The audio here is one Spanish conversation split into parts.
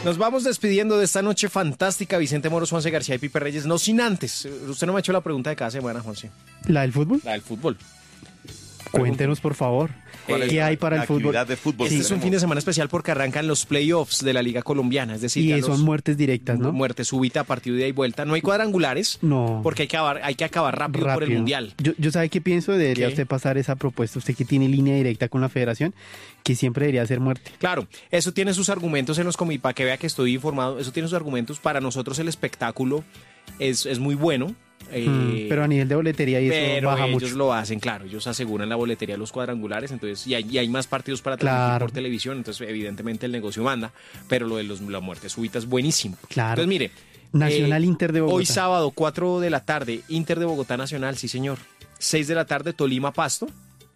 Nos vamos despidiendo de esta noche fantástica. Vicente Moros, Juanse García y Pipe Reyes. No sin antes. Usted no me ha hecho la pregunta de cada semana, Juanse. ¿La del fútbol? La del fútbol. Cuéntenos, por favor. ¿Qué hay para el fútbol? De fútbol Este es un fin de semana especial porque arrancan los playoffs de la Liga Colombiana. Es decir, Y ya son muertes directas, ¿no? Muerte súbita, partido de ida y vuelta. No hay cuadrangulares. No. Porque hay que acabar rápido por el Mundial. Yo ¿sabe qué pienso? Debería ¿Qué? usted pasar esa propuesta, usted que tiene línea directa con la federación, que siempre debería ser muerte. Claro, eso tiene sus argumentos en los comités, para que vea que estoy informado. Eso tiene sus argumentos. Para nosotros el espectáculo es muy bueno. Pero a nivel de boletería y eso pero baja ellos mucho. lo hacen, claro, ellos aseguran la boletería de los cuadrangulares, entonces y hay más partidos para transmitir Claro. por televisión, entonces evidentemente el negocio manda, pero lo de la muerte súbita es buenísimo. Claro. Entonces mire, Nacional Inter de Bogotá. hoy sábado 4 de la tarde, Inter de Bogotá Nacional, sí señor. 6 de la tarde, Tolima Pasto.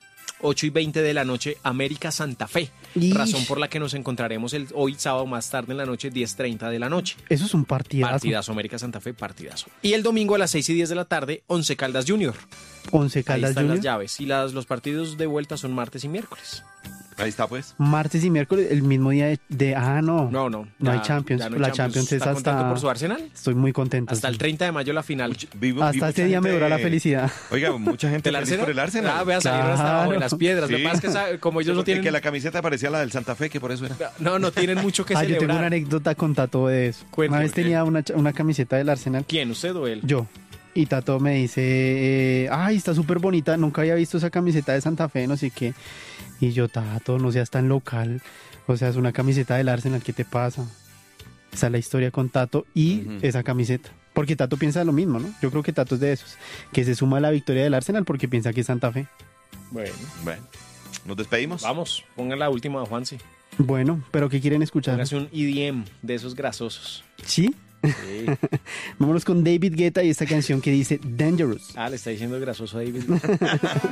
8:20 de la noche, América Santa Fe. Ish. Razón por la que nos encontraremos hoy sábado más tarde en la noche, 10:30 de la noche. Eso es un partidazo. Partidazo, América Santa Fe, partidazo. Y el domingo a las 6:10 de la tarde, 11 Caldas Junior. 11 Ahí Caldas están Junior. las llaves. Y los partidos de vuelta son martes y miércoles. Ahí está, pues. Martes y miércoles, el mismo día de no. No. No hay Champions. ya no hay La Champions es ¿Está contento hasta... por su Arsenal? Estoy muy contento. Hasta el 30 de mayo la final. Hasta ese día me dura la felicidad. Oiga, mucha gente ¿Del feliz Arsenal? por el Arsenal. Ah, vea, salieron hasta abajo de Claro. las piedras. Lo Sí. que pasa es que como ellos no tienen... Que la camiseta parecía la del Santa Fe, que por eso era. No tienen mucho que Yo tengo una celebrar. anécdota con Tato de eso. Cuente, Una vez ¿por qué? tenía una camiseta del Arsenal. ¿Quién? ¿Usted o él? Yo. Y Tato me dice, ay, está súper bonita, nunca había visto esa camiseta de Santa Fe, no sé qué. Y yo, Tato, no seas tan local. O sea, es una camiseta del Arsenal, ¿qué te pasa? Esa es la historia con Tato y esa camiseta. Porque Tato piensa lo mismo, ¿no? Yo creo que Tato es de esos, que se suma a la victoria del Arsenal porque piensa que es Santa Fe. Bueno, Nos despedimos. vamos. Pongan la última, Juanse. Bueno, pero ¿qué quieren escuchar? Póngase un EDM de esos grasosos. ¿Sí? Sí. Vámonos con David Guetta y esta canción que dice Dangerous. Le está diciendo grasoso a David.